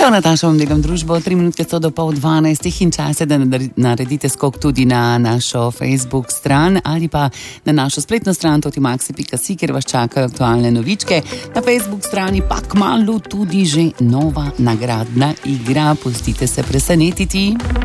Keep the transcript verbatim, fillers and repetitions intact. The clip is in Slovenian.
Prav Nataša vam delam družbo, tri minutke so do pol dvanajstih in čas je, da naredite skok tudi na našo Facebook stran ali pa na našo spletno stran totimaksi pika si, kjer vas čakajo aktualne novičke. Na Facebook strani pa kmalu tudi že nova nagradna igra. Pustite se presenetiti.